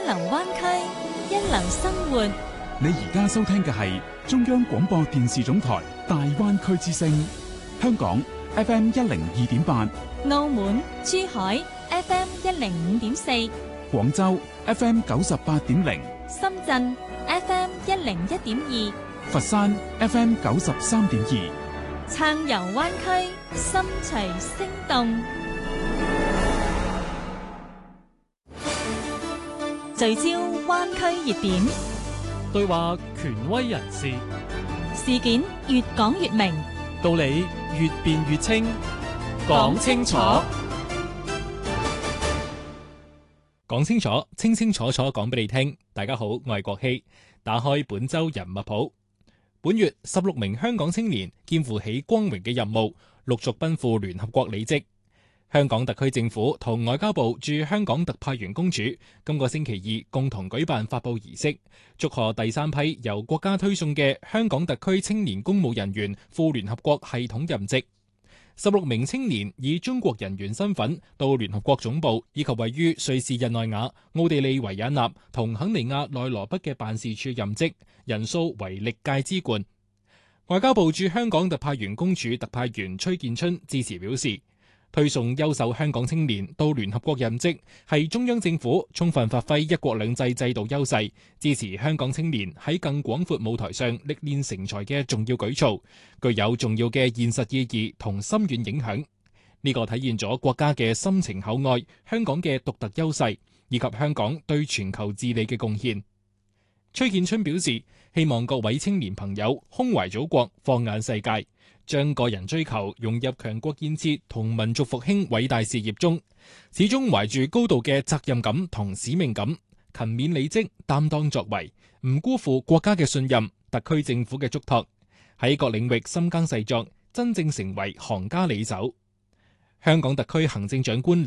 流灣區，一流生活。 你而家收聽嘅係中央廣播電視總台大灣區之聲，香港 FM 102.8， 澳門、珠海 FM 105.4， 廣州 FM 98.0， 深圳 FM 101.2， 佛山 FM 93.2。 暢遊灣區，心隨聲動。聚焦灣區熱點， 對話權威人士， 事件越講越明， 道理越辯越清。講清楚，講清楚，清清楚楚講俾你聽。大家好，我係國希。打開本周人物譜。本月16名香港青年肩負起光榮嘅任務，陸續奔赴聯合國履職。香港特區政府同外交部駐香港特派員公署今個星期二共同舉辦發佈儀式，祝賀第三批由國家推送嘅香港特區青年公務人員赴聯合國系統任職。16名青年以中國人員身份到聯合國總部以及位於瑞士日內瓦、奧地利維也納同肯尼亞內羅畢嘅辦事處任職，人數為歷屆之冠。外交部駐香港特派員公署特派員崔建春致辭表示，推送優秀香港青年到聯合國任職，係中央政府充分發揮一國兩制制度優勢，支持香港青年喺更廣闊舞台上歷練成才嘅重要舉措，具有重要嘅現實意義同深遠影響。呢個體現咗國家嘅深情厚愛、香港嘅獨特優勢，以及香港對全球治理嘅貢獻。崔建春表示，希望各位青年朋友胸懷祖國，放眼世界，將個人追求融入強國建設同民族復興偉大事業中，始終懷住高度嘅責任感同使命感，勤勉履職，擔當作為，唔辜負國家嘅信任、特區政府嘅囑託，喺各領域深耕細作，真正成為行家里手。香港特區行政長官